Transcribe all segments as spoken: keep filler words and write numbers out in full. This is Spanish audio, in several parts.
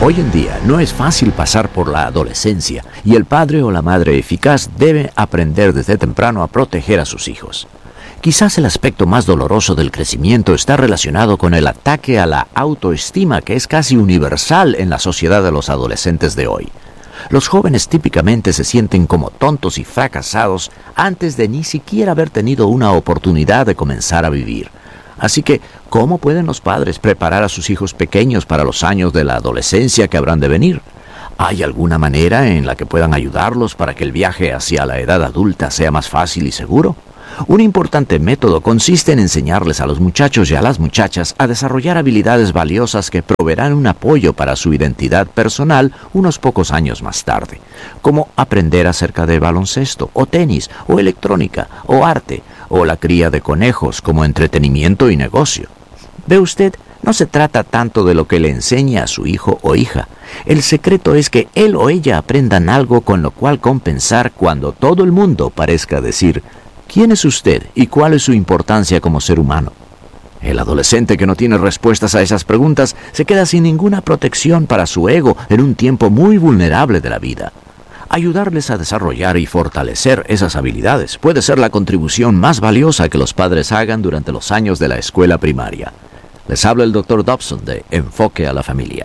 Hoy en día no es fácil pasar por la adolescencia y el padre o la madre eficaz debe aprender desde temprano a proteger a sus hijos. Quizás el aspecto más doloroso del crecimiento está relacionado con el ataque a la autoestima que es casi universal en la sociedad de los adolescentes de hoy. Los jóvenes típicamente se sienten como tontos y fracasados antes de ni siquiera haber tenido una oportunidad de comenzar a vivir. Así que, ¿cómo pueden los padres preparar a sus hijos pequeños para los años de la adolescencia que habrán de venir? ¿Hay alguna manera en la que puedan ayudarlos para que el viaje hacia la edad adulta sea más fácil y seguro? Un importante método consiste en enseñarles a los muchachos y a las muchachas a desarrollar habilidades valiosas que proveerán un apoyo para su identidad personal unos pocos años más tarde, como aprender acerca de baloncesto, o tenis, o electrónica, o arte, o la cría de conejos como entretenimiento y negocio. ¿Ve usted? No se trata tanto de lo que le enseña a su hijo o hija. El secreto es que él o ella aprendan algo con lo cual compensar cuando todo el mundo parezca decir: ¿quién es usted y cuál es su importancia como ser humano? El adolescente que no tiene respuestas a esas preguntas se queda sin ninguna protección para su ego en un tiempo muy vulnerable de la vida. Ayudarles a desarrollar y fortalecer esas habilidades puede ser la contribución más valiosa que los padres hagan durante los años de la escuela primaria. Les habla el doctor Dobson de Enfoque a la Familia.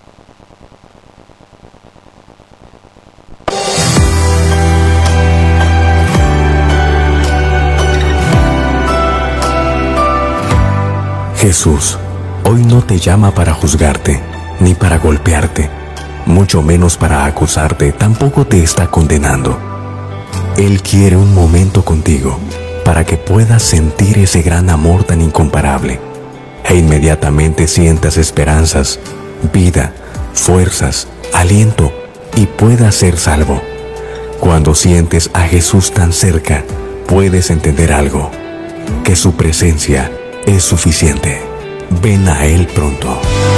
Jesús hoy no te llama para juzgarte, ni para golpearte, mucho menos para acusarte, tampoco te está condenando. Él quiere un momento contigo para que puedas sentir ese gran amor tan incomparable e inmediatamente sientas esperanzas, vida, fuerzas, aliento y puedas ser salvo. Cuando sientes a Jesús tan cerca, puedes entender algo, que su presencia es suficiente. Ven a Él pronto.